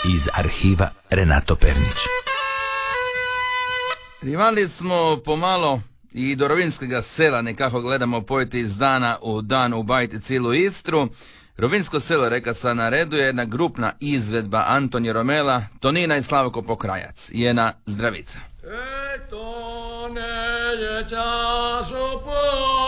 iz arhiva Renato Pernić. Rivali smo pomalo i do rovinskega sela, nekako gledamo pojeti iz dana u dan ubajiti cijelu Istru. Rovinsko selo, reka sa na redu, je jedna grupna izvedba Antonija Romela, Tonina i Slavko Pokrajac. Jena zdravica. To ne je čas